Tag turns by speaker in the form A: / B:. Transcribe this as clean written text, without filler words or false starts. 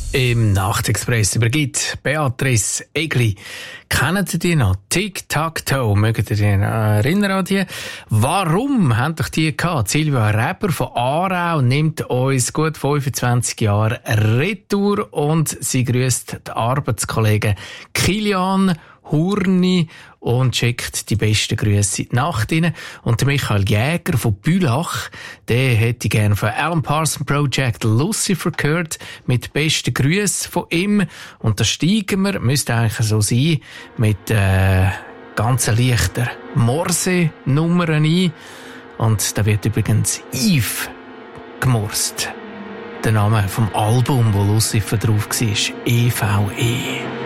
A: Im Nachtexpress übergibt Beatrice Egli. Kennen Sie die noch? Tic-Tac-Toe. Mögt ihr dich erinnern an die? Warum haben doch die gehabt? Silvia Reber von Aarau nimmt uns gut 25 Jahre Retour und sie grüßt die Arbeitskollegen Kilian Hurni und schickt die besten Grüße in die Nacht rein. Und der Michael Jäger von Bülach, der hätte gerne von Alan Parsons Project Lucifer gehört, mit besten Grüßen von ihm. Und da steigen wir, müsste eigentlich so sein, mit ganz leichter Morse-Nummern ein. Und da wird übrigens Yves gemorst. Der Name vom Album, wo Lucifer drauf war, EVE.